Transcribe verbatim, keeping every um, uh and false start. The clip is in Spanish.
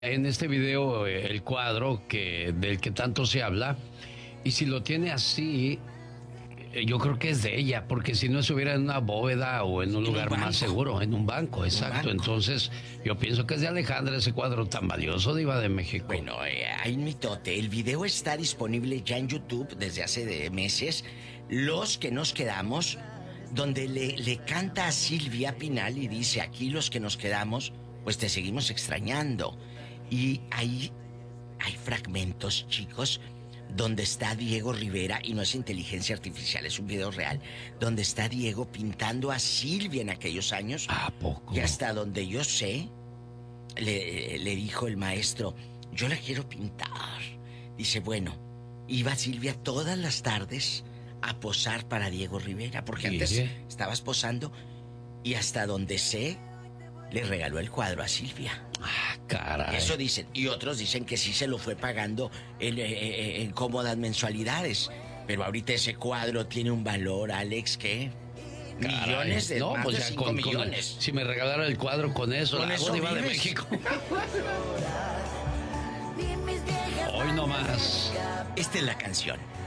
en este video eh, el cuadro que del que tanto se habla, y si lo tiene así, eh, yo creo que es de ella, porque si no estuviera en una bóveda o en un En lugar un más seguro, en un banco, exacto. banco. Entonces, yo pienso que es de Alejandra ese cuadro tan valioso, Diva de México. Bueno, eh, hay un mitote. El video está disponible ya en YouTube desde hace de meses. Los que nos quedamos, donde le, le canta a Silvia Pinal y dice, aquí los que nos quedamos, pues te seguimos extrañando. Y ahí hay fragmentos, chicos, donde está Diego Rivera, y no es inteligencia artificial, es un video real, donde está Diego pintando a Silvia en aquellos años. ¿A poco? Y hasta donde yo sé, le, le dijo el maestro, yo la quiero pintar. Dice, bueno, iba Silvia todas las tardes a posar para Diego Rivera, porque ¿Sí? Antes estabas posando, y hasta donde sé, le regaló el cuadro a Silvia. Ah, caray. Eso dicen. Y otros dicen que sí se lo fue pagando en, en, en cómodas mensualidades. Pero ahorita ese cuadro tiene un valor, Alex, ¿qué? Caray. Millones de, no, más pues de ya cinco con, millones. Con, si me regalara el cuadro con eso, con la eso Diva de vives. México. Hoy no más. Esta es la canción.